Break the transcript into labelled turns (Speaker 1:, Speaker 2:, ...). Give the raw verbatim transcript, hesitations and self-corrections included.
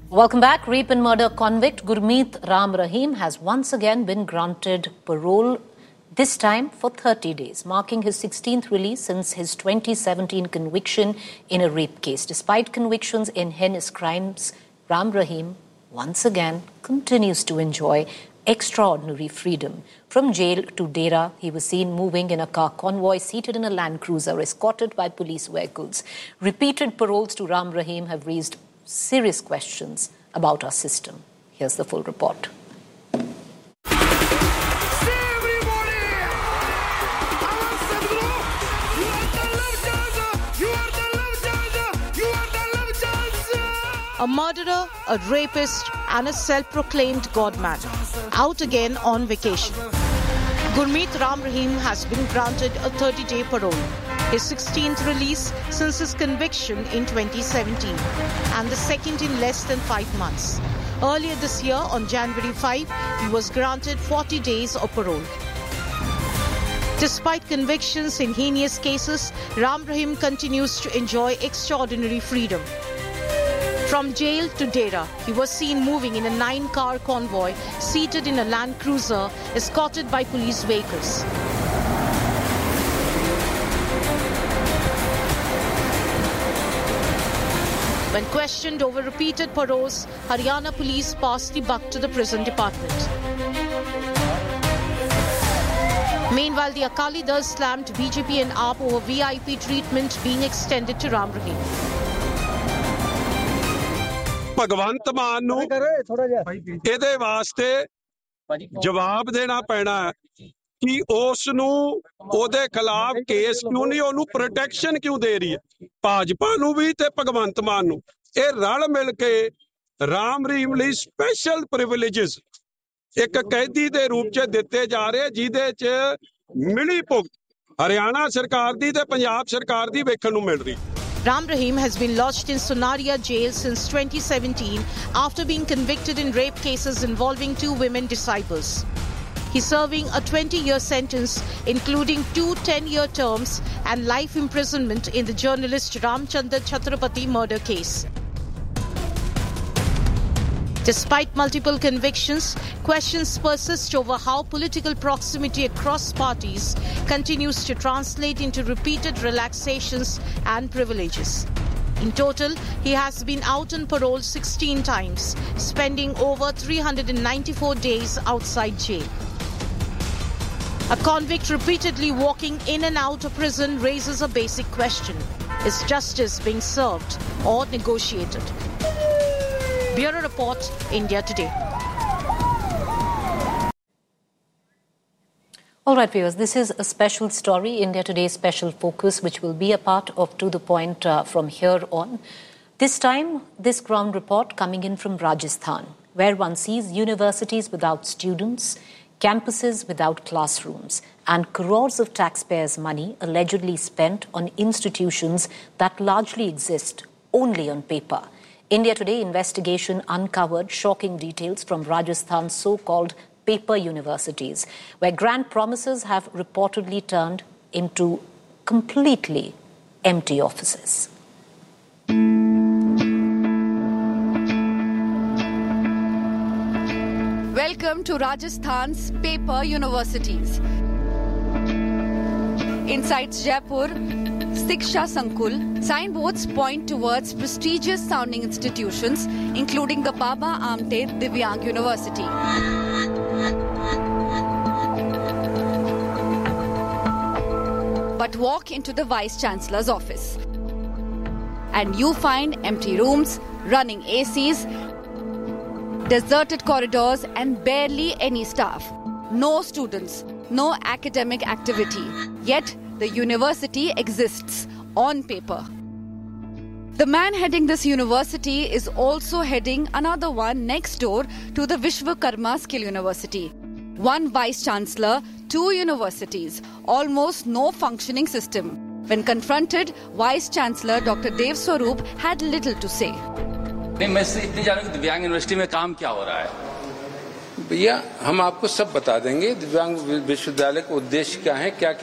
Speaker 1: Welcome back. Rape and murder convict Gurmeet Ram Rahim has once again been granted parole, this time for thirty days, marking his sixteenth release since his twenty seventeen conviction in a rape case. Despite convictions in heinous crimes, Ram Rahim once again continues to enjoy extraordinary freedom. From jail to Dera, he was seen moving in a car convoy seated in a Land Cruiser, escorted by police vehicles. Repeated paroles to Ram Rahim have raised serious questions about our system. Here's the full report.
Speaker 2: A murderer, a rapist, and a self-proclaimed godman, out again on vacation. Gurmeet Ram Rahim has been granted a thirty-day parole, his sixteenth release since his conviction in twenty seventeen, and the second in less than five months. Earlier this year, on January fifth, he was granted forty days of parole. Despite convictions in heinous cases, Ram Rahim continues to enjoy extraordinary freedom. From jail to Dera, he was seen moving in a nine-car convoy, seated in a Land Cruiser, escorted by police vehicles. When questioned over repeated paroles, Haryana police passed the buck to the prison department. Meanwhile, the Akali Dal slammed B J P and A A P over V I P treatment being extended to Ram Rahim.
Speaker 3: Bhagwant Mann ਨੂੰ ਇਹਦੇ ਵਾਸਤੇ ਜਵਾਬ ਦੇਣਾ ਪੈਣਾ ਕਿ ਉਸ ਨੂੰ ਉਹਦੇ ਖਿਲਾਫ ਕੇਸ ਕਿਉਂ ਨਹੀਂ, ਉਹਨੂੰ ਪ੍ਰੋਟੈਕਸ਼ਨ ਕਿਉਂ ਦੇ ਰਹੀ ਹੈ। ਭਾਜਪਾ ਨੂੰ ਵੀ ਤੇ ਭਗਵੰਤ ਮਾਨ ਨੂੰ ਇਹ ਰਲ ਮਿਲ ਕੇ ਰਾਮ ਰਹੀਮ ਲਈ ਸਪੈਸ਼ਲ ਪ੍ਰਿਵਿਲੇजेस ਇੱਕ ਕੈਦੀ ਦੇ ਰੂਪ 'ਚ ਦਿੱਤੇ ਜਾ ਰਹੇ, ਜਿਹਦੇ 'ਚ ਮਿਲੀ ਭੁਗਤ ਹਰਿਆਣਾ ਸਰਕਾਰ ਦੀ ਤੇ ਪੰਜਾਬ ਸਰਕਾਰ ਦੀ ਵੇਖਣ ਨੂੰ ਮਿਲ ਰਹੀ।
Speaker 2: Ram Rahim has been lodged in Sonaria jail since twenty seventeen after being convicted in rape cases involving two women disciples. He's serving a twenty-year sentence, including two ten-year terms and life imprisonment in the journalist Ramchandra Chhatrapati murder case. Despite multiple convictions, questions persist over how political proximity across parties continues to translate into repeated relaxations and privileges. In total, he has been out on parole sixteen times, spending over three hundred ninety-four days outside jail. A convict repeatedly walking in and out of prison raises a basic question: is justice being served or negotiated? Bureau Report, India Today.
Speaker 1: All right, viewers, this is a special story, India Today's special focus, which will be a part of To The Point uh, from here on. This time, this ground report coming in from Rajasthan, where one sees universities without students, campuses without classrooms, and crores of taxpayers' money allegedly spent on institutions that largely exist only on paper. India Today investigation uncovered shocking details from Rajasthan's so-called paper universities, where grand promises have reportedly turned into completely empty offices.
Speaker 4: Welcome to Rajasthan's paper universities. Inside Jaipur, Siksha Sankul, signboards point towards prestigious sounding institutions, including the Baba Amte Divyang University. But walk into the Vice Chancellor's office, and you find empty rooms, running A Cs, deserted corridors, and barely any staff. No students, no academic activity. Yet, the university exists on paper. The man heading this university is also heading another one next door to the Vishwakarma Skill University. One vice-chancellor, two universities, almost no functioning system. When confronted, Vice-Chancellor Doctor Dev Swarup had little to say.
Speaker 5: नहीं, मैं इतनी जानूं कि दिव्यांग university में काम क्या हो रहा है।
Speaker 6: भैया हम आपको सब बता देंगे दिव्यांग विश्वविद्यालय का उद्देश्य क्या है, क्या